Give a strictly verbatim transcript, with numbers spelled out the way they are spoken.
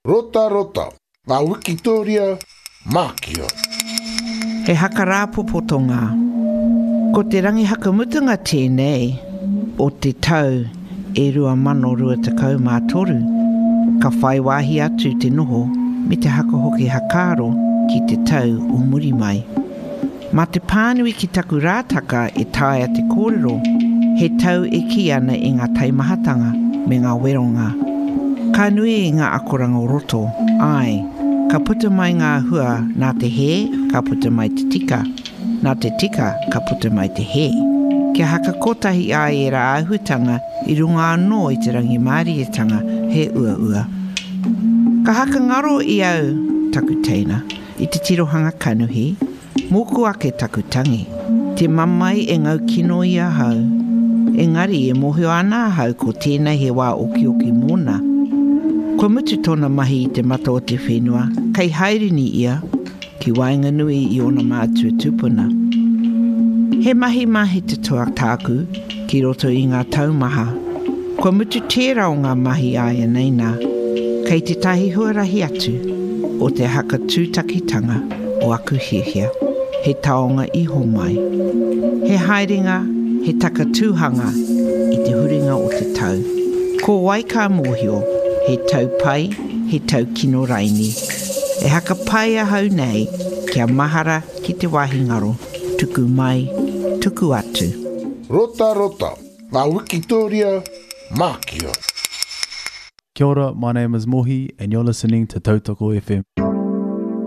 Rota rota, ngā Wikitoria mākia. He haka rāpopotonga. Ko te rangi hakamutunga tēnei, o te tau e rua mano rua takau mā toru, ka whai wāhi atu te noho me te haka hoki hakaro ki te tau o muri mai. Mā te pānui ki taku rātaka e tāia te kōrero, he tau e ki ana i ngā taimahatanga me ngā weronga. Ka nui i ngā akoranga o roto, ai, ka puta mai ngā hua nā te he, ka puta mai te tika, nā te tika, ka puta mai te he. Kia haka kotahi ai e rā ahutanga i runga anō i te rangi mārietanga he ua ua. Ka haka ngaro i au taku teina, i te tirohanga kanuhi, moku ake taku tangi, te mamai e ngau kino i a hau. Engari e mohio ana hau ko tēnei he wā oki oki mōna. Ko mutu tōna mahi i te mata o te whenua, kei hairini ia, ki wainga nui i ona mātua tupuna. He mahi mahi te toa tāku, ki roto i ngā taumaha. Ko mutu tērā o ngā mahi aia neina, kei te tahi huarahi atu, o te haka tūtakitanga o aku hihia, he taonga iho mai. He haeringa, he taka tūhanga i te huringa o te tau. Ko waika mōhio, he tau pai, he tau kino raini. E haka pai a hau nei, kia mahara ki te wahingaro, tuku mai, tuku atu. Rota rota, ngā Wikitoria mākia. Kia ora, my name is Mohi and you're listening to Tautoko F M.